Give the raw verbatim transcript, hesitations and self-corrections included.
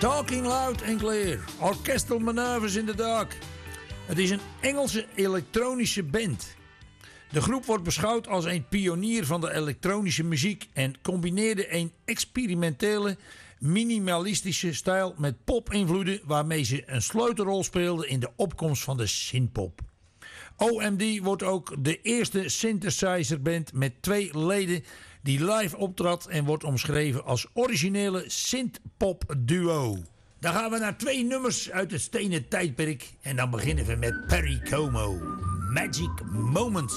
Talking Loud and Clear. Orchestral Manoeuvres in the Dark. Het is een Engelse elektronische band. De groep wordt beschouwd als een pionier van de elektronische muziek en combineerde een experimentele, minimalistische stijl met pop-invloeden waarmee ze een sleutelrol speelden in de opkomst van de synthpop. O M D wordt ook de eerste synthesizerband met twee leden die live optrad en wordt omschreven als originele synthpop duo. Dan gaan we naar twee nummers uit het stenen tijdperk en dan beginnen we met Perry Como, Magic Moments.